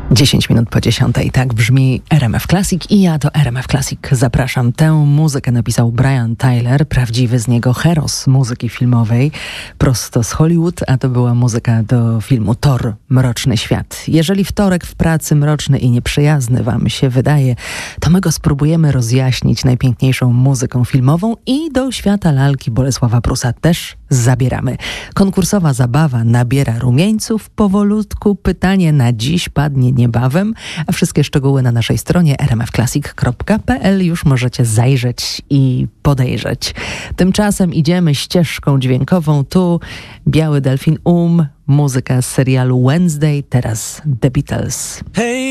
10 minut po 10. Tak brzmi RMF Classic i ja do RMF Classic zapraszam. Tę muzykę napisał Brian Tyler, prawdziwy z niego heros muzyki filmowej, prosto z Hollywood, a to była muzyka do filmu Thor, Mroczny Świat. Jeżeli wtorek w pracy mroczny i nieprzyjazny wam się wydaje, to my go spróbujemy rozjaśnić najpiękniejszą muzyką filmową i do świata lalki Bolesława Prusa też zabieramy. Konkursowa zabawa nabiera rumieńców powolutku. Pytanie na dziś padnie niebawem, a wszystkie szczegóły na naszej stronie rmfclassic.pl już możecie zajrzeć i podejrzeć. Tymczasem idziemy ścieżką dźwiękową. Tu Biały Delfin muzyka z serialu Wednesday, teraz The Beatles. Hey!